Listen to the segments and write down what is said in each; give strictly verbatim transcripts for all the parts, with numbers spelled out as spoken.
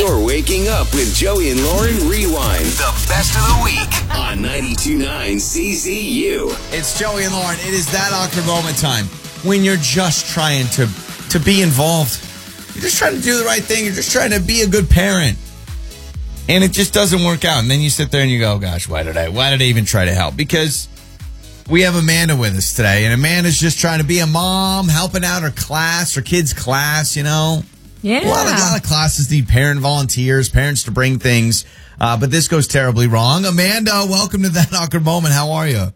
You're waking up with Joey and Lauren Rewind. The best of the week on ninety-two point nine C Z U. It's Joey and Lauren. It is that awkward moment time when you're just trying to, to be involved. You're just trying to do the right thing. You're just trying to be a good parent. And it just doesn't work out. And then you sit there and you go, gosh, why did I, why did I even try to help? Because we have Amanda with us today. And Amanda's just trying to be a mom, helping out her class, her kids' class, you know. Yeah. A lot of, a lot of classes need parent volunteers, parents to bring things. Uh, but this goes terribly wrong. Amanda, welcome to that awkward moment. How are you?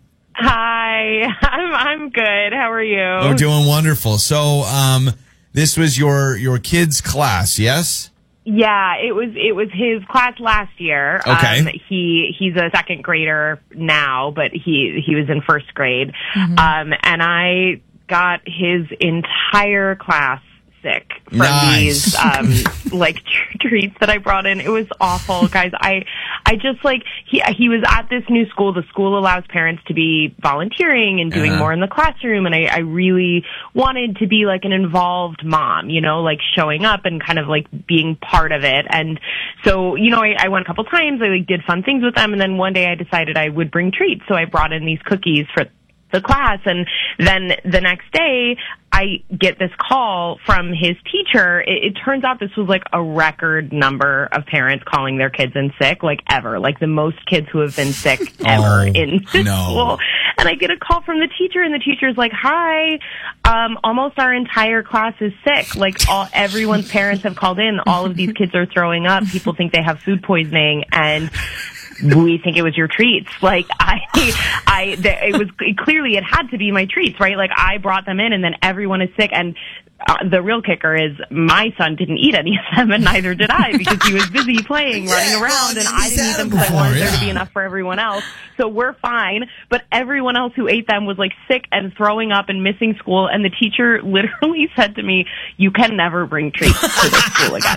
Hi, I'm I'm good. How are you? We're doing wonderful. So, um, this was your your kids' class, yes? Yeah, it was it was his class last year. Okay. Um, he he's a second grader now, but he he was in first grade. Mm-hmm. Um, and I got his entire class sick from nice. these um like tr- treats that I brought in. It was awful, guys. I I just like he he was at this new school. The school allows parents to be volunteering and doing uh-huh. more in the classroom, and I, I really wanted to be like an involved mom, you know, like showing up and kind of like being part of it. And so, you know, I, I went a couple times. I like did fun things with them, and then one day I decided I would bring treats. So I brought in these cookies for the class, and then the next day I get this call from his teacher. It, it turns out this was like a record number of parents calling their kids in sick, like ever, like the most kids who have been sick ever oh, in this no. school. And I get a call from the teacher, and the teacher's like, hi, um, almost our entire class is sick. Like all, everyone's parents have called in. All of these kids are throwing up. People think they have food poisoning, and we think it was your treats. Like I, I, it was clearly it had to be my treats, right? Like I brought them in, and then everyone is sick. And uh, the real kicker is my son didn't eat any of them, and neither did I, because he was busy playing, yeah, running around, well, and I didn't eat them because I wanted yeah. there to be enough for everyone else. So we're fine. But everyone else who ate them was like sick and throwing up and missing school. And the teacher literally said to me, "You can never bring treats to this school again."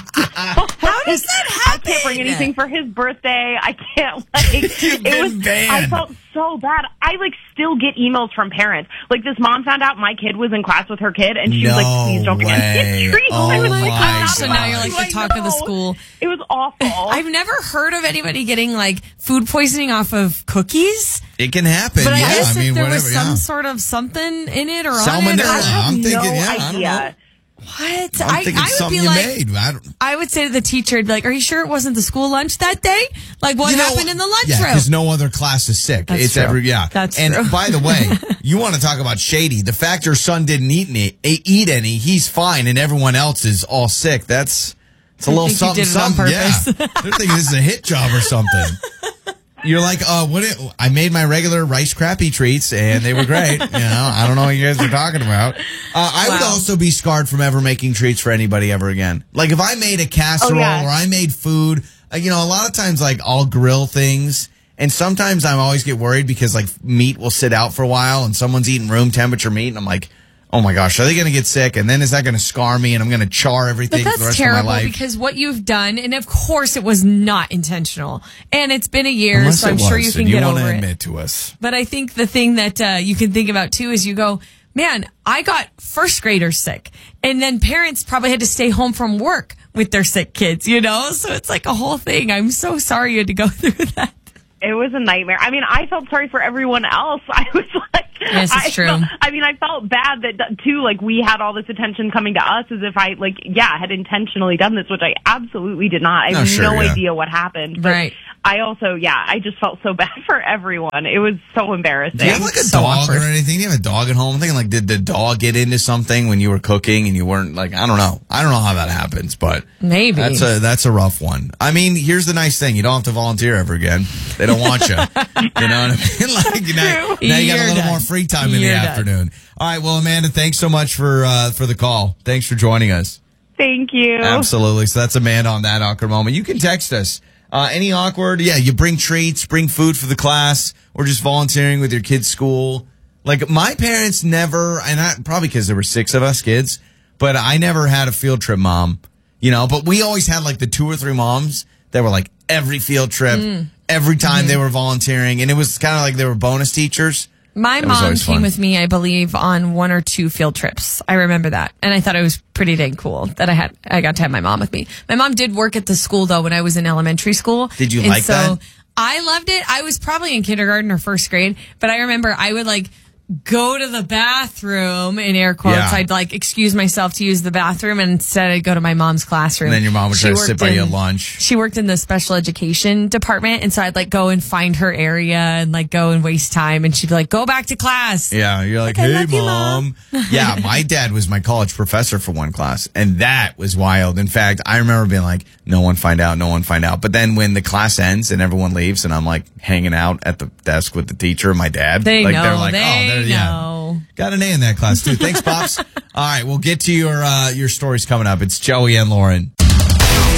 How does that happen? I can't bring anything for his birthday. I can't, like, it was, banned. I felt so bad. I, like, still get emails from parents. Like, this mom found out my kid was in class with her kid, and she no was like, please don't bring any treats. Oh, I was my like, gosh. So now you're like the talk of the school. It was awful. I've never heard of anybody getting, like, food poisoning off of cookies. It can happen, But I yeah. guess I mean, if there whatever, was some yeah. sort of something in it or on it. Salmonella. Or, I have I'm thinking, no yeah, I don't idea. know. what? I'm I, thinking I would something be you like, made. I, don't, I would say to the teacher, I'd be like, are you sure it wasn't the school lunch that day? Like, what you know, happened in the lunchroom? Yeah, because no other class is sick. That's it's true. every yeah. That's and true. by the way, you want to talk about shady? The fact your son didn't eat any, eat any, he's fine, and everyone else is all sick. That's it's a I little think something. you did it on something. purpose. Yeah, they're thinking this is a hit job or something. You're like, uh, what? It, I made my regular Rice Crappy treats, and they were great. You know, I don't know what you guys are talking about. Uh, I Wow. would also be scarred from ever making treats for anybody ever again. Like if I made a casserole Oh, yeah. or I made food, uh, you know, a lot of times like I'll grill things, and sometimes I always get worried because like meat will sit out for a while, and someone's eating room temperature meat, and I'm like, oh my gosh, are they going to get sick? And then is that going to scar me and I'm going to char everything But for the that's rest of my terrible life? because what you've done, and of course it was not intentional, and it's been a year, Unless so it I'm sure was, you can and you get want over to it. admit to us. But I think the thing that uh, you can think about too is you go, man, I got first graders sick, and then parents probably had to stay home from work with their sick kids, you know? So it's like a whole thing. I'm so sorry you had to go through that. It was a nightmare. I mean, I felt sorry for everyone else. I was like, Yes, it's I true. Felt, I mean, I felt bad that too. Like we had all this attention coming to us, as if I like, yeah, had intentionally done this, which I absolutely did not. I No, have sure, no yeah. idea what happened. But Right. I also, yeah, I just felt so bad for everyone. It was so embarrassing. Do you have like a So dog awkward. or anything? Do you have a dog at home? I'm thinking like, did the dog get into something when you were cooking and you weren't like, I don't know. I don't know how that happens, but Maybe. that's a that's a rough one. I mean, here's the nice thing: you don't have to volunteer ever again. They don't want you. You know what I mean? Like now, now you got a You're little done. more free time in You're the done. afternoon. All right, well, Amanda, thanks so much for uh, for the call. Thanks for joining us. Thank you. Absolutely. So that's Amanda on that awkward moment. You can text us. Uh, any awkward, yeah, you bring treats, bring food for the class, or just volunteering with your kid's school. Like, my parents never, and I, probably because there were six of us kids, but I never had a field trip mom, you know, but we always had like the two or three moms that were like every field trip, Mm. every time Mm-hmm. they were volunteering, and it was kind of like they were bonus teachers. My That was mom always came fun. with me, I believe, on one or two field trips. I remember that. And I thought it was pretty dang cool that I had, I got to have my mom with me. My mom did work at the school though when I was in elementary school. Did you and like so that? I loved it. I was probably in kindergarten or first grade, but I remember I would like go to the bathroom in air quotes. Yeah. I'd like excuse myself to use the bathroom and instead I'd go to my mom's classroom. And then your mom would try She to sit worked by you in- at lunch. She worked in the special education department. And so I'd like go and find her area and like go and waste time. And she'd be like, go back to class. Yeah, you're like, I hey, love you, mom. Mom. Yeah, my dad was my college professor for one class, and that was wild. In fact, I remember being like, no one find out, no one find out. But then when the class ends and everyone leaves, and I'm like hanging out at the desk with the teacher and my dad, They like, know. they're like, they oh, they're, yeah. know. Got an A in that class, too. Thanks, Pops. All right, we'll get to your uh, your stories coming up. It's Joey and Lauren.